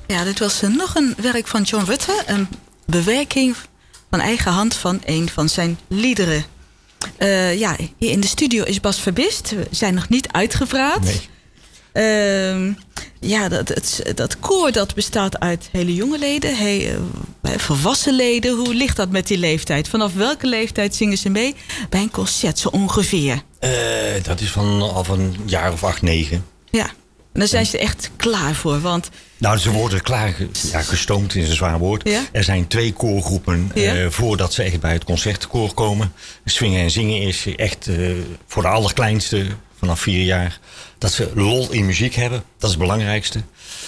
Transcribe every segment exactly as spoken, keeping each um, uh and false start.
Ja, dit was uh, nog een werk van John Rutter. Een bewerking van eigen hand van een van zijn liederen. Uh, ja, hier in de studio is Bas Verbist. We zijn nog niet uitgepraat. Nee. Uh, ja, dat, het, dat koor dat bestaat uit hele jonge leden, he, uh, volwassen leden. Hoe ligt dat met die leeftijd? Vanaf welke leeftijd zingen ze mee bij een concert zo ongeveer? Uh, dat is vanaf een jaar of acht, negen. Ja, en daar zijn ze echt klaar voor. Want nou, ze worden klaar, ja, gestoomd is een zwaar woord. Ja? Er zijn twee koorgroepen Ja? uh, voordat ze echt bij het concertkoor komen. Swingen en zingen is echt uh, voor de allerkleinste vanaf vier jaar. Dat ze lol in muziek hebben, dat is het belangrijkste.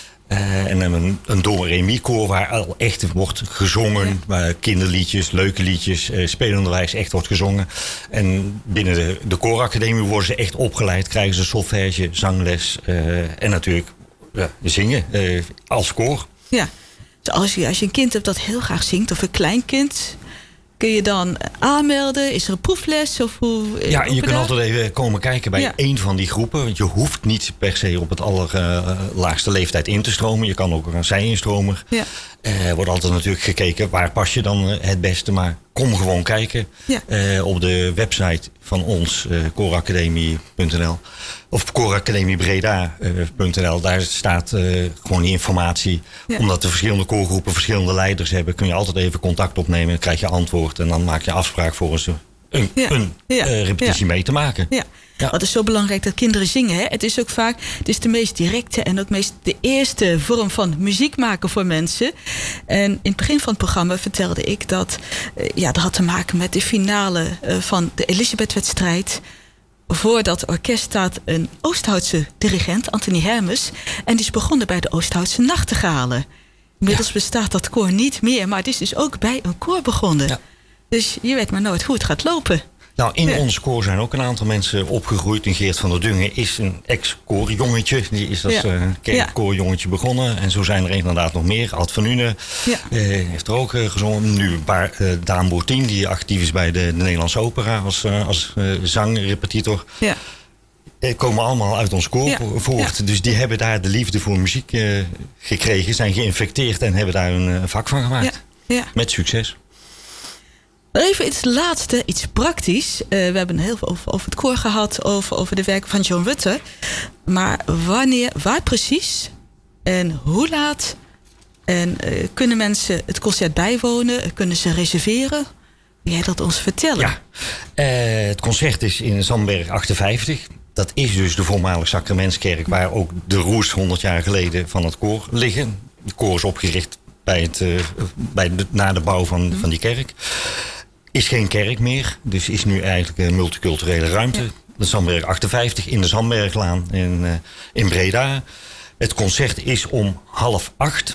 Uh, en een, een do-re-mi-koor waar al echt wordt gezongen. Ja. Waar kinderliedjes, leuke liedjes, uh, spelenderwijs echt wordt gezongen. En binnen de, de kooracademie worden ze echt opgeleid. Krijgen ze solfège, zangles uh, en natuurlijk uh, zingen uh, als koor. Ja, dus als je, als je een kind hebt dat heel graag zingt of een kleinkind, kun je dan aanmelden? Is er een proefles? Of hoe, ja, je kunt daar? altijd even komen kijken bij ja. één van die groepen. Want je hoeft niet per se op het allerlaagste uh, leeftijd in te stromen. Je kan ook een zij-instromer. Ja. Er uh, wordt altijd natuurlijk gekeken waar pas je dan uh, het beste. Maar kom gewoon kijken ja. uh, op de website van ons, uh, kooracademie punt n l. Of kooracademie breda punt n l. Daar staat uh, gewoon die informatie. Ja. Omdat de verschillende koorgroepen verschillende leiders hebben, kun je altijd even contact opnemen. Dan krijg je antwoord en dan maak je afspraak voor een, een, ja. een ja. uh, repetitie ja. mee te maken. Ja. Ja. Het is zo belangrijk dat kinderen zingen. Hè? Het is ook vaak het is de meest directe en ook meest de eerste vorm van muziek maken voor mensen. En in het begin van het programma vertelde ik dat uh, ja, dat had te maken met de finale uh, van de Elisabeth-wedstrijd. Voor dat orkest staat een Oosthoutse dirigent, Anthony Hermes. En die is begonnen bij de Oosthoutse Nachtegalen. Inmiddels ja. bestaat dat koor niet meer, maar het is dus ook bij een koor begonnen. Ja. Dus je weet maar nooit hoe het gaat lopen. Nou, in ja. ons koor zijn ook een aantal mensen opgegroeid. En Geert van der Dungen is een ex-koorjongetje. Die is als ja. uh, kerkkoorjongetje begonnen. En zo zijn er inderdaad nog meer. Ad van Une ja. uh, heeft er ook uh, gezongen. Nu een paar, uh, Daan Boertien, die actief is bij de, de Nederlandse Opera als, uh, als uh, zangrepetitor. Ja. Die komen allemaal uit ons koor ja. voort. Ja. Dus die hebben daar de liefde voor muziek uh, gekregen. Zijn geïnfecteerd en hebben daar een uh, vak van gemaakt. Ja. Ja. Met succes. Even iets laatste, iets praktisch. Uh, we hebben heel veel over, over het koor gehad, over, over de werken van John Rutter. Maar wanneer, waar precies en hoe laat? En uh, kunnen mensen het concert bijwonen? Kunnen ze reserveren? Wil jij dat ons vertellen? Ja, uh, het concert is in Zandberg achtenvijftig. Dat is dus de voormalige Sacramentskerk, waar ook de roers honderd jaar geleden van het koor liggen. Het koor is opgericht bij het, uh, bij de, na de bouw van, van die kerk. Is geen kerk meer, dus is nu eigenlijk een multiculturele ruimte. Ja. De Zandberg achtenvijftig in de Zandberglaan in, uh, in Breda. Het concert is om half acht.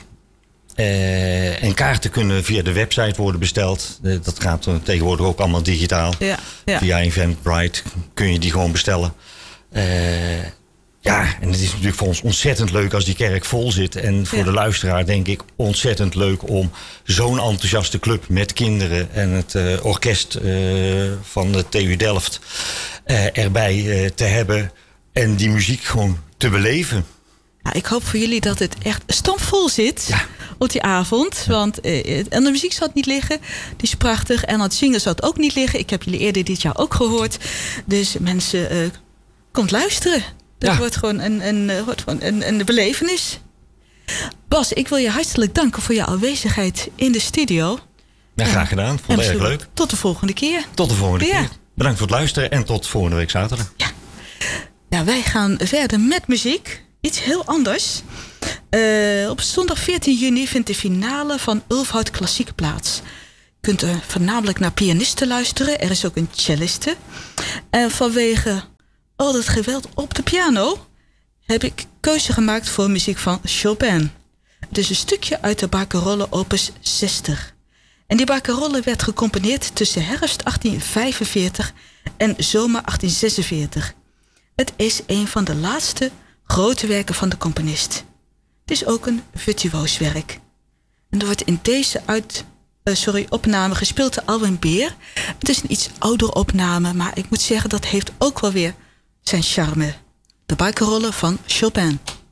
Uh, en kaarten kunnen via de website worden besteld. Uh, dat gaat uh, tegenwoordig ook allemaal digitaal. Ja. Ja. Via Eventbrite kun je die gewoon bestellen. Uh, Ja, en het is natuurlijk voor ons ontzettend leuk als die kerk vol zit. En voor ja. de luisteraar denk ik ontzettend leuk om zo'n enthousiaste club met kinderen en het uh, orkest uh, van de T U Delft uh, erbij uh, te hebben. En die muziek gewoon te beleven. Ja, ik hoop voor jullie dat het echt stampvol zit ja. op die avond. Ja. Want uh, aan de muziek zal het niet liggen. Die is prachtig. En aan het zingen zal het ook niet liggen. Ik heb jullie eerder dit jaar ook gehoord. Dus mensen, uh, komt luisteren. Het ja. wordt gewoon een, een, wordt gewoon een, een belevenis. Bas, ik wil je hartelijk danken voor je aanwezigheid in de studio. Ja, graag gedaan. Vond het erg leuk. Tot de volgende keer. Tot de volgende ja. keer. Bedankt voor het luisteren en tot volgende week zaterdag. Ja, ja wij gaan verder met muziek. Iets heel anders. Uh, op zondag veertien juni vindt de finale van Ulfhout Klassiek plaats. Je kunt er voornamelijk naar pianisten luisteren. Er is ook een celliste. En vanwege al dat geweld op de piano heb ik keuze gemaakt voor muziek van Chopin. Het is een stukje uit de Barcarolle opus zestig. En die Barcarolle werd gecomponeerd tussen herfst achttien vijfenveertig en zomer achttien zesenveertig. Het is een van de laatste grote werken van de componist. Het is ook een virtuoos werk. En er wordt in deze uit, uh, sorry, opname gespeeld door Alwin Beer. Het is een iets oudere opname, maar ik moet zeggen dat heeft ook wel weer zijn charme. De Barcarolle van Chopin.